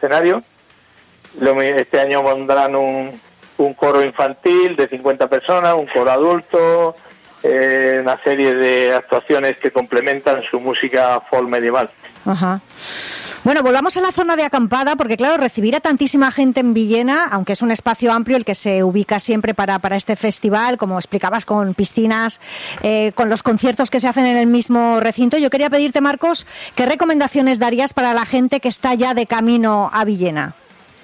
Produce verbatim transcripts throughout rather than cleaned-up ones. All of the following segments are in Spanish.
escenario. Este año pondrán un, un coro infantil de cincuenta personas, un coro adulto, eh, una serie de actuaciones que complementan su música folk medieval. Ajá. Bueno, volvamos a la zona de acampada, porque claro, recibir a tantísima gente en Villena, aunque es un espacio amplio el que se ubica siempre para, para este festival, como explicabas, con piscinas, eh, con los conciertos que se hacen en el mismo recinto, yo quería pedirte, Marcos, ¿qué recomendaciones darías para la gente que está ya de camino a Villena?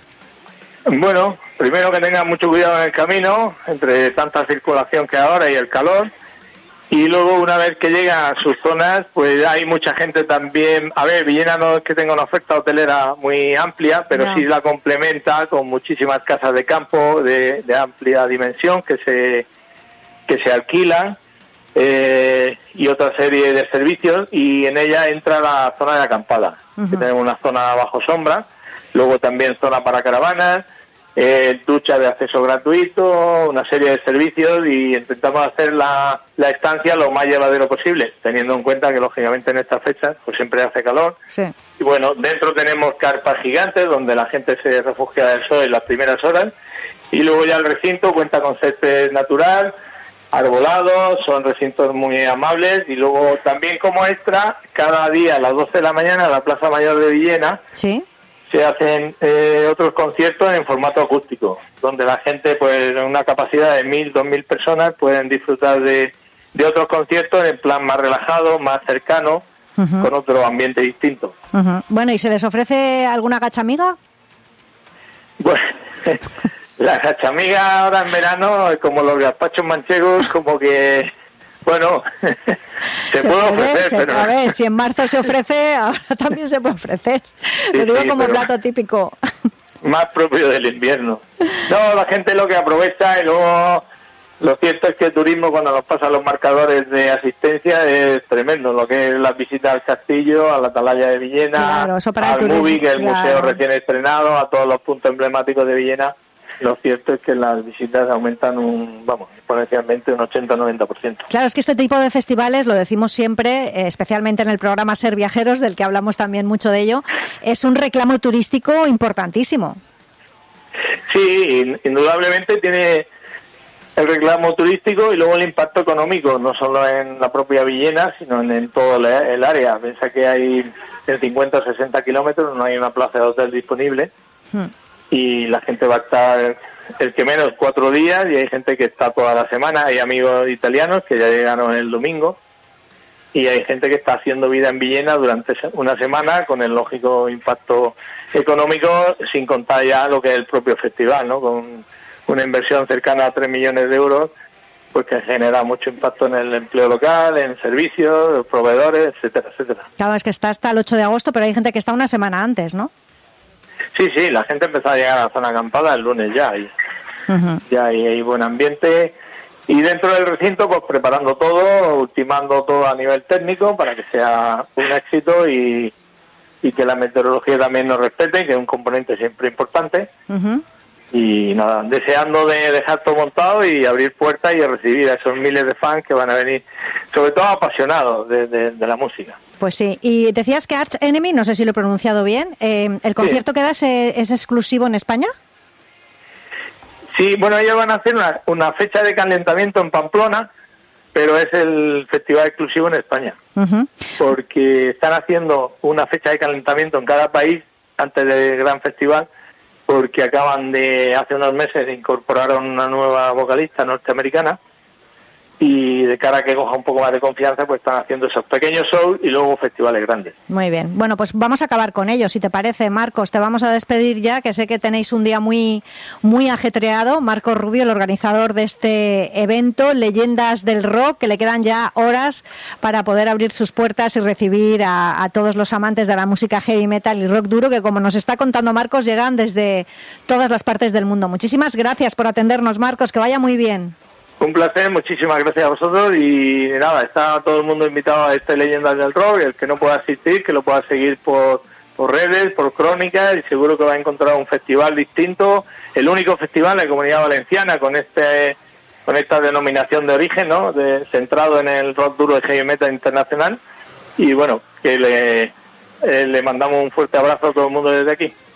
Bueno, primero que tengan mucho cuidado en el camino, entre tanta circulación que ahora y el calor. Y luego, una vez que llegan a sus zonas, pues hay mucha gente también. A ver, Villena no es que tenga una oferta hotelera muy amplia, pero no. sí la complementa con muchísimas casas de campo de, de amplia dimensión que se que se alquilan eh, y otra serie de servicios. Y en ella entra la zona de acampada, uh-huh. que tenemos una zona bajo sombra, luego también zona para caravanas. Eh, ducha de acceso gratuito, una serie de servicios, y intentamos hacer la, la estancia lo más llevadero posible, teniendo en cuenta que lógicamente en estas fechas pues siempre hace calor. Sí. Y bueno, dentro tenemos carpas gigantes donde la gente se refugia del sol en las primeras horas, y luego ya el recinto cuenta con césped natural, arbolados, son recintos muy amables. Y luego también, como extra, cada día a las doce de la mañana en la Plaza Mayor de Villena, ¿sí?, se hacen eh, otros conciertos en formato acústico, donde la gente, pues en una capacidad de mil, dos mil personas, pueden disfrutar de, de otros conciertos en plan más relajado, más cercano, uh-huh. con otro ambiente distinto. Uh-huh. Bueno, ¿y se les ofrece alguna gachamiga? Bueno, la gachamiga ahora en verano, como los gazpachos manchegos, como que... Bueno, se, se puede ofrecer, se, pero... A ver, si en marzo se ofrece, ahora también se puede ofrecer. Sí, lo digo sí, como plato típico. Más propio del invierno. No, la gente lo que aprovecha, y luego lo cierto es que el turismo, cuando nos pasan los marcadores de asistencia, es tremendo. Lo que es la visita al castillo, a la atalaya de Villena, claro, eso para al el Movie, que es el claro. museo recién estrenado, a todos los puntos emblemáticos de Villena. Lo cierto es que las visitas aumentan un, vamos, exponencialmente un ochenta a noventa por ciento. Claro, es que este tipo de festivales, lo decimos siempre, eh, especialmente en el programa Ser Viajeros, del que hablamos también mucho de ello, es un reclamo turístico importantísimo. Sí, indudablemente tiene el reclamo turístico y luego el impacto económico, no solo en la propia Villena, sino en, en todo el área. Piensa que hay en cincuenta o sesenta kilómetros, no hay una plaza de hotel disponible. Hmm. Y la gente va a estar, el que menos, cuatro días, y hay gente que está toda la semana. Hay amigos italianos que ya llegaron el domingo, y hay gente que está haciendo vida en Villena durante una semana, con el lógico impacto económico, sin contar ya lo que es el propio festival, ¿no? Con una inversión cercana a tres millones de euros, pues que genera mucho impacto en el empleo local, en servicios, proveedores, etcétera, etcétera. Claro, es que está hasta el ocho de agosto, pero hay gente que está una semana antes, ¿no? Sí, sí, la gente empezó a llegar a la zona acampada el lunes ya, y uh-huh. ya hay, hay buen ambiente. Y dentro del recinto, pues preparando todo, ultimando todo a nivel técnico para que sea un éxito, y, y que la meteorología también nos respete, que es un componente siempre importante. Uh-huh. Y nada, deseando de dejar todo montado y abrir puertas y recibir a esos miles de fans que van a venir, sobre todo apasionados de, de, de la música. Pues sí, y decías que Arch Enemy, no sé si lo he pronunciado bien, eh, ¿el concierto sí. que das es, es exclusivo en España? Sí, bueno, ellos van a hacer una, una fecha de calentamiento en Pamplona, pero es el festival exclusivo en España, uh-huh. porque están haciendo una fecha de calentamiento en cada país antes del gran festival, porque acaban de, hace unos meses, incorporaron una nueva vocalista norteamericana, y de cara a que coja un poco más de confianza, pues están haciendo esos pequeños shows y luego festivales grandes. Muy bien. Bueno, pues vamos a acabar con ellos, si te parece, Marcos. Te vamos a despedir ya, que sé que tenéis un día muy, muy ajetreado. Marcos Rubio, el organizador de este evento, Leyendas del Rock, que le quedan ya horas para poder abrir sus puertas y recibir a, a todos los amantes de la música heavy metal y rock duro, que como nos está contando Marcos, llegan desde todas las partes del mundo. Muchísimas gracias por atendernos, Marcos. Que vaya muy bien. Un placer, muchísimas gracias a vosotros, y nada, está todo el mundo invitado a este Leyendas del Rock. El que no pueda asistir, que lo pueda seguir por, por redes, por crónicas, y seguro que va a encontrar un festival distinto, el único festival de la Comunidad Valenciana con este con esta denominación de origen, ¿no? De, centrado en el rock duro de heavy metal internacional. Y bueno, que le, eh, le mandamos un fuerte abrazo a todo el mundo desde aquí.